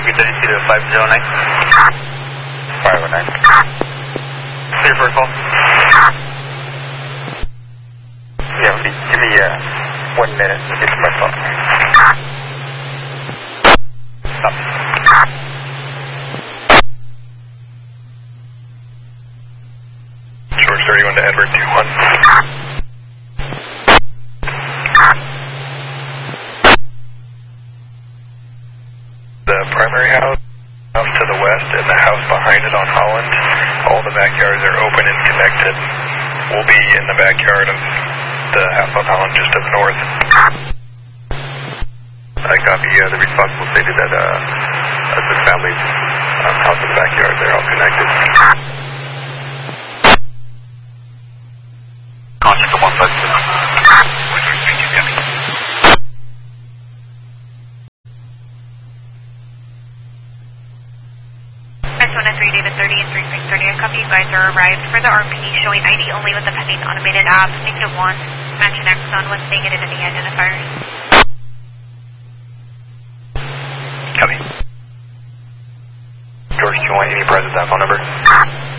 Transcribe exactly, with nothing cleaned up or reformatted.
P thirty-two to five zero nine. five oh nine. Clear for a call. Yeah, give me uh, one minute to get to my phone. Stop. George thirty-one to Edward two one. The primary house off to the west and the house behind it on Holland, all the backyards are open and connected. We'll be in the backyard of the house on Holland just up north. I copy uh, the responsible stated that uh, the family's um, house in the backyard, they're all connected. Contact to one five six. three David thirty and three six thirty. I copy you guys are arrived for the R P showing I D only with the pending automated app. Negative one. Match an Exxon with negative in the identifiers. Copy. George, do you want any present that phone number?